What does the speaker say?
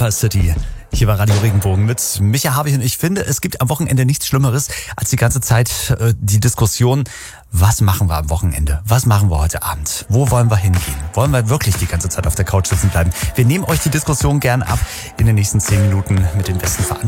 Empire City. Hier bei Radio Regenbogen mit Micha Havig und ich finde, es gibt am Wochenende nichts Schlimmeres als die ganze Zeit die Diskussion, was machen wir am Wochenende? Was machen wir heute Abend? Wo wollen wir hingehen? Wollen wir wirklich die ganze Zeit auf der Couch sitzen bleiben? Wir nehmen euch die Diskussion gern ab in den nächsten 10 Minuten mit den besten Veranstaltungen.